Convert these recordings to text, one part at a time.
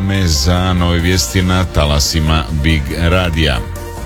vrijeme za nove vijesti na talasima Big Radija.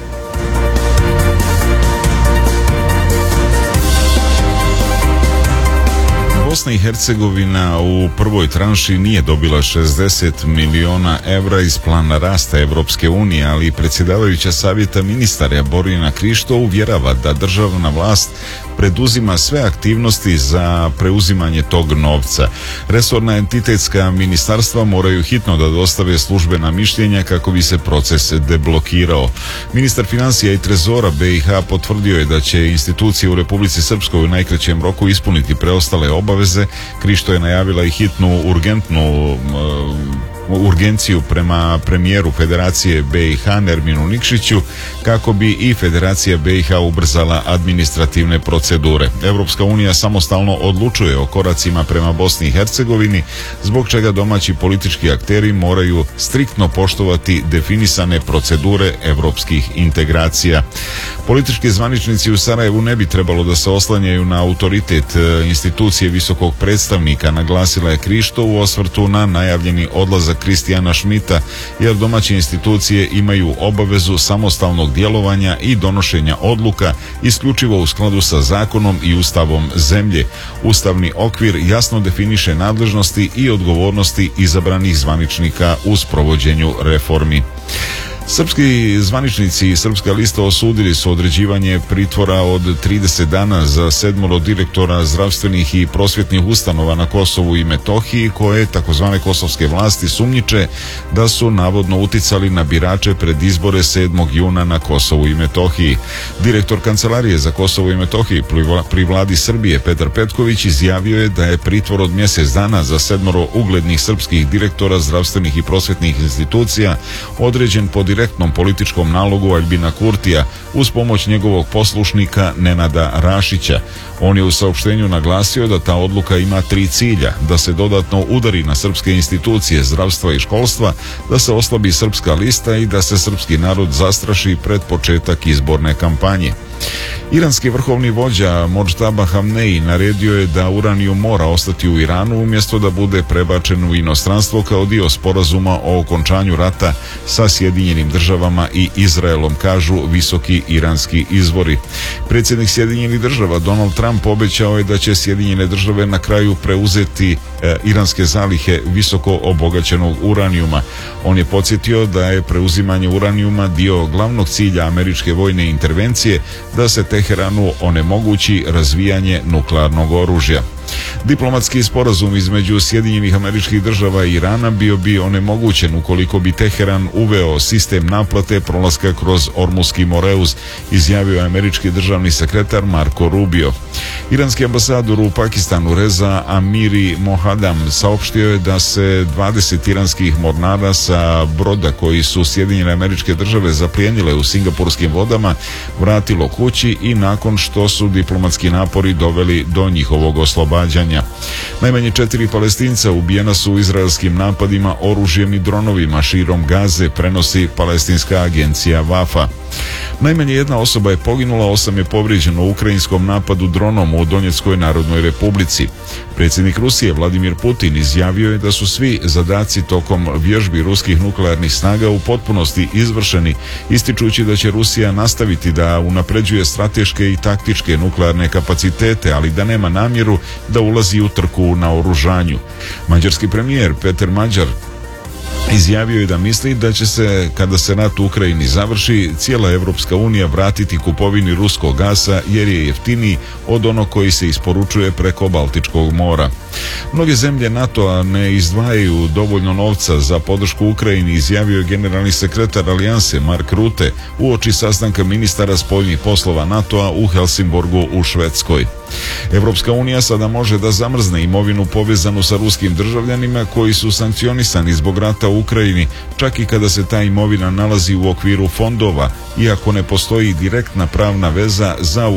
Bosna i Hercegovina u prvoj tranši nije dobila 60 miliona evra iz plana rasta Evropske unije, ali predsjedavajuća savjeta ministara Borjana Krišto uvjerava da državna vlast preduzima sve aktivnosti za preuzimanje tog novca. Resorna entitetska ministarstva moraju hitno da dostave službena mišljenja kako bi se proces deblokirao. Ministar financija i trezora BiH potvrdio je da će institucije u Republici Srpskoj u najkraćem roku ispuniti preostale obaveze. Krišto je najavila i hitnu urgenciju prema premijeru Federacije BiH Nerminu Nikšiću kako bi i Federacija BiH ubrzala administrativne procedure. Evropska unija samostalno odlučuje o koracima prema Bosni i Hercegovini, zbog čega domaći politički akteri moraju striktno poštovati definisane procedure evropskih integracija. Politički zvaničnici u Sarajevu ne bi trebalo da se oslanjaju na autoritet institucije visokog predstavnika, naglasila je Krišto u osvrtu na najavljeni odlazak Kristijana Šmita, jer domaće institucije imaju obavezu samostalnog djelovanja i donošenja odluka isključivo u skladu sa zakonom i ustavom zemlje. Ustavni okvir jasno definiše nadležnosti i odgovornosti izabranih zvaničnika u sprovođenju reformi. Srpski zvaničnici i Srpska lista osudili su određivanje pritvora od 30 dana za 7 direktora zdravstvenih i prosvjetnih ustanova na Kosovu i Metohiji, koje takozvane kosovske vlasti sumnjiče da su navodno uticali na birače pred izbore 7. juna na Kosovu i Metohiji. Direktor Kancelarije za Kosovo i Metohiji pri vladi Srbije Petar Petković izjavio je da je pritvor od mjesec dana za 7 uglednih srpskih direktora zdravstvenih i prosvjetnih institucija određen po direktnom političkom nalogu Aljbina Kurtija uz pomoć njegovog poslušnika Nenada Rašića. On je u saopštenju naglasio da ta odluka ima 3 cilja: da se dodatno udari na srpske institucije zdravstva i školstva, da se oslabi Srpska lista i da se srpski narod zastraši pred početak izborne kampanje. Iranski vrhovni vođa Modžtaba Hamneji naredio je da uranijum mora ostati u Iranu umjesto da bude prebačen u inostranstvo kao dio sporazuma o okončanju rata sa Sjedinjenim državama i Izraelom, kažu visoki iranski izvori. Predsjednik Sjedinjenih država Donald Trump obećao je da će Sjedinjene države na kraju preuzeti iranske zalihe visoko obogaćenog uranijuma. On je podsjetio da je preuzimanje uranijuma dio glavnog cilja američke vojne intervencije, da se Teheranu onemogući razvijanje nuklearnog oružja. Diplomatski sporazum između Sjedinjenih Američkih Država i Irana bio bi onemogućen ukoliko bi Teheran uveo sistem naplate prolaska kroz Ormuski Moreuz, izjavio je američki državni sekretar Marco Rubio. Iranski ambasador u Pakistanu Reza Amiri Mohadam saopštio je da se 20 iranskih mornara sa broda koji su Sjedinjene Američke Države zaplijenile u singapurskim vodama vratilo kući i nakon što su diplomatski napori doveli do njihovog oslobađanja. Najmanje 4 Palestinca ubijena su u izraelskim napadima oružjem i dronovima širom Gaze, prenosi palestinska agencija Vafa. Najmanje 1 osoba je poginula, 8 je povrijeđeno u ukrajinskom napadu dronom u Donjeckoj Narodnoj Republici. Predsjednik Rusije Vladimir Putin izjavio je da su svi zadaci tokom vježbi ruskih nuklearnih snaga u potpunosti izvršeni, ističući da će Rusija nastaviti da unapređuje strateške i taktičke nuklearne kapacitete, ali da nema namjeru da ulazi u trku na oružanju. Mađarski premijer Peter Mađar izjavio je da misli da će se, kada se rat u Ukrajini završi, cijela Evropska unija vratiti kupovini ruskog gasa jer je jeftiniji od onog koji se isporučuje preko Baltičkog mora. Mnoge zemlje NATO-a ne izdvajaju dovoljno novca za podršku Ukrajini, izjavio je generalni sekretar Alijanse Mark Rutte uoči sastanka ministara spoljnih poslova NATO-a u Helsingborgu u Švedskoj. Evropska unija sada može da zamrzne imovinu povezanu sa ruskim državljanima koji su sankcionisani zbog rata u Ukrajini, čak i kada se ta imovina nalazi u okviru fondova, iako ne postoji direktna pravna veza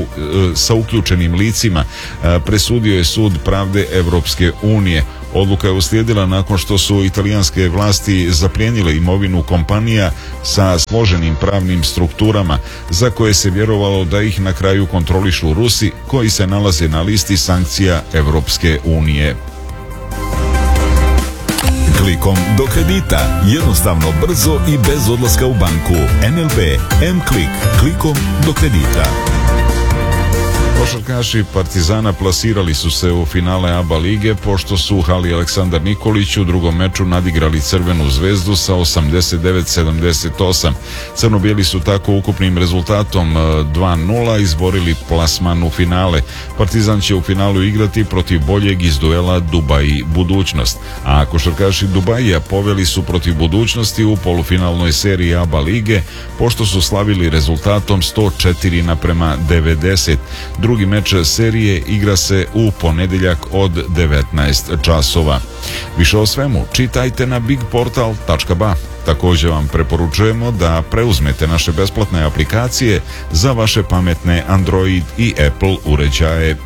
sa uključenim licima, presudio je Sud pravde Evropske unije. Odluka je uslijedila nakon što su italijanske vlasti zaplijenile imovinu kompanija sa složenim pravnim strukturama, za koje se vjerovalo da ih na kraju kontrolišu Rusi, koji se nalaze na listi sankcija Evropske unije. klikom do kredita. Jednostavno, brzo i bez odlaska u banku. NLB M-Klik, klikom do kredita. Košarkaši Partizana plasirali su se u finale ABA lige pošto su u hali Aleksandar Nikolić u drugom meču nadigrali Crvenu zvezdu sa 89-78. Crno-bijeli su tako ukupnim rezultatom 2-0 izborili plasman u finale. Partizan će u finalu igrati protiv boljeg iz duela Dubai-Budućnost, a košarkaši Dubaija poveli su protiv Budućnosti u polufinalnoj seriji ABA lige pošto su slavili rezultatom 104-90. Drugi meč serije igra se u ponedeljak od 19 časova. Više o svemu čitajte na bigportal.ba. Također vam preporučujemo da preuzmete naše besplatne aplikacije za vaše pametne Android i Apple uređaje.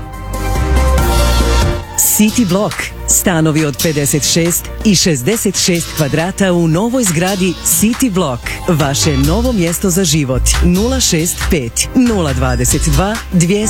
City Block. Stanovi od 56 i 66 kvadrata u novoj zgradi City Block. Vaše novo mjesto za život. 065 022 200.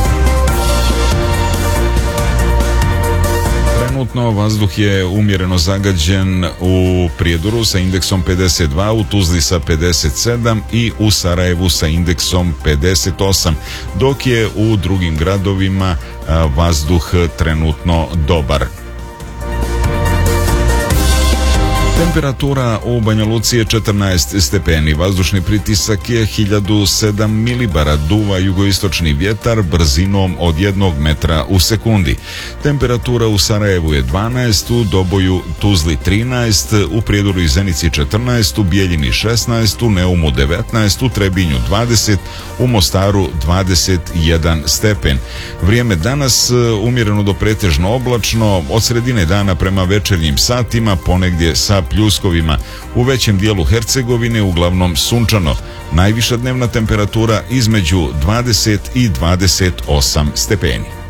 Trenutno vazduh je umjereno zagađen u Prijedoru sa indeksom 52, u Tuzli sa 57 i u Sarajevu sa indeksom 58, dok je u drugim gradovima vazduh trenutno dobar. Temperatura u Banja Luci je 14 stepeni, vazdušni pritisak je 1007 milibara, duva jugoistočni vjetar brzinom od 1 metra u sekundi. Temperatura u Sarajevu je 12, u Doboju, Tuzli 13, u Prijedoru i Zenici 14, u Bijeljini 16, u Neumu 19, u Trebinju 20, u Mostaru 21 stepen. Vrijeme danas umjereno do pretežno oblačno, od sredine dana prema večernjim satima ponegdje sa pljuskovima. U većem dijelu Hercegovine uglavnom sunčano. Najviša dnevna temperatura između 20 i 28 stepeni.